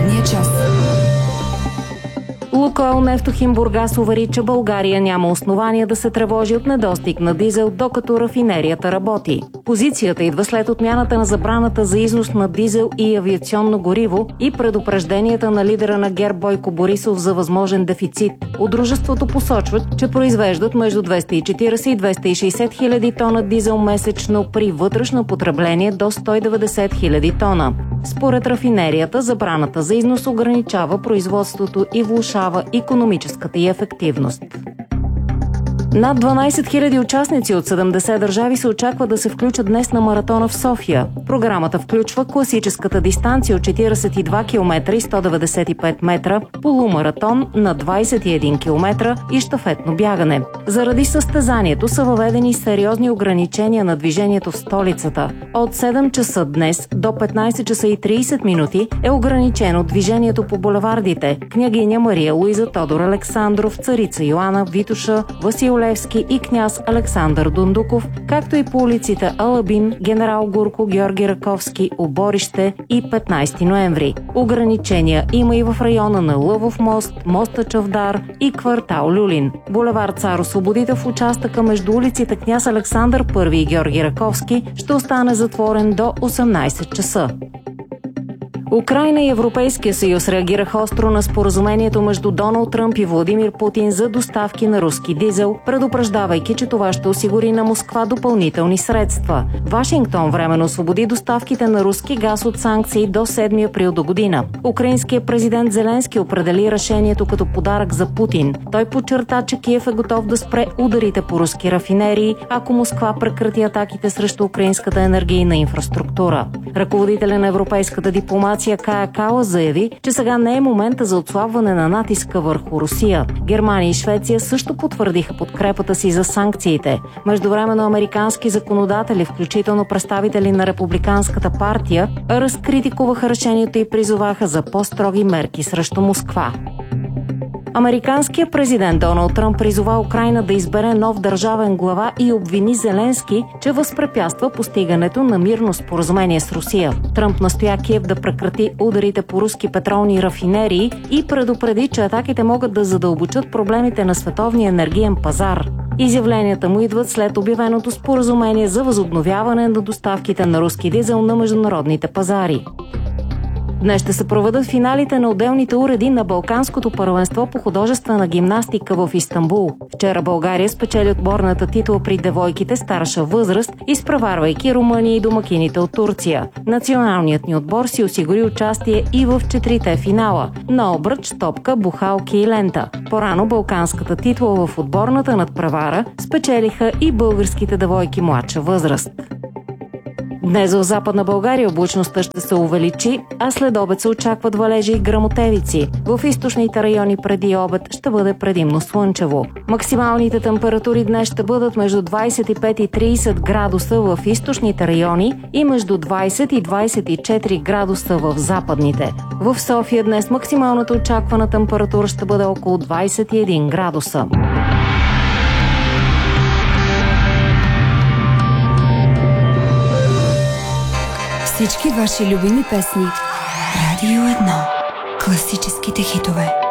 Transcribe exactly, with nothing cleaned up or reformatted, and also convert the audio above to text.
Средния час. Лукойл Нефтохим Бургас увери, че България няма основания да се тревожи от недостиг на дизел, докато рафинерията работи. Позицията идва след отмяната на забраната за износ на дизел и авиационно гориво и предупрежденията на лидера на ГЕРБ Бойко Борисов за възможен дефицит. От дружеството посочват, че произвеждат между двеста и четирийсет и двеста и шейсет хиляди тона дизел месечно при вътрешно потребление до сто и деветдесет хиляди тона. Според рафинерията, забраната за износ ограничава производството и влошава икономическата й ефективност. Над дванайсет хиляди участници от седемдесет държави се очаква да се включат днес на маратона в София. Програмата включва класическата дистанция от четирийсет и два километра и сто деветдесет и пет метра, полумаратон на двайсет и един километра и щафетно бягане. Заради състезанието са въведени сериозни ограничения на движението в столицата. От седем часа днес до петнайсет часа и трийсет минути е ограничено движението по булевардите Княгиня Мария Луиза, Тодор Александров, Царица Йоана, Витоша, Васил Левски и княз Александър Дундуков, както и по улиците Алабин, Генерал Гурко, Георги Раковски, Оборище и петнайсети ноември. Ограничения има и в района на Лъвов мост, моста Чавдар и квартал Люлин. Булевард Цар Освободител в участъка между улиците Княз Александър Първи и Георги Раковски ще остане затворен до осемнайсет часа. Украйна и Европейския съюз реагираха остро на споразумението между Доналд Тръмп и Владимир Путин за доставки на руски дизел, предупреждавайки, че това ще осигури на Москва допълнителни средства. Вашингтон временно освободи доставките на руски газ от санкции до седми април до година. Украинският президент Зеленски определи решението като подарък за Путин. Той подчерта, че Киев е готов да спре ударите по руски рафинерии, ако Москва прекрати атаките срещу украинската енергийна инфраструктура. Ръководителя на европейската дипломация Кая Калас заяви, че сега не е момента за отслабване на натиска върху Русия. Германия и Швеция също потвърдиха подкрепата си за санкциите. Междувременно американски законодатели, включително представители на Републиканската партия, разкритикуваха решението и призоваха за по-строги мерки срещу Москва. Американският президент Доналд Тръмп призова Украйна да избере нов държавен глава и обвини Зеленски, че възпрепятства постигането на мирно споразумение с Русия. Тръмп настоя Киев да прекрати ударите по руски петролни рафинерии и предупреди, че атаките могат да задълбочат проблемите на световния енергиен пазар. Изявленията му идват след обявеното споразумение за възобновяване на доставките на руски дизел на международните пазари. Днес ще се проведат финалите на отделните уреди на Балканското първенство по художествена гимнастика в Истанбул. Вчера България спечели отборната титла при девойките старша възраст, изпреварвайки Румъния и домакините от Турция. Националният ни отбор си осигури участие и в четирите финала – на обръч, топка, бухалки и лента. По-рано балканската титла в отборната надпревара спечелиха и българските девойки младша възраст. Днес в Западна България облачността ще се увеличи, а след обед се очакват валежи и гръмотевици. В източните райони преди обед ще бъде предимно слънчево. Максималните температури днес ще бъдат между двайсет и пет и трийсет градуса в източните райони и между двайсет и двайсет и четири градуса в западните. В София днес максималната очаквана температура ще бъде около двайсет и един градуса. Всички ваши любими песни. Радио едно. Класическите хитове.